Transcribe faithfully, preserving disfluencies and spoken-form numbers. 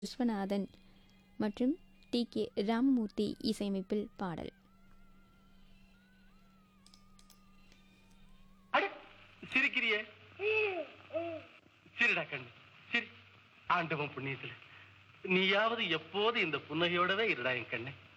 விஸ்வநாதன் மற்றும் D K Ramamurthy இசையமைப்பில் பாடல். சிரிக்கிறியே, சிரிடா கண்ணு, சிரி. ஆண்டவன் புண்ணியத்துல நீயாவது எப்போது இந்த புன்னகையோடவே இருடா என் கண்ணு.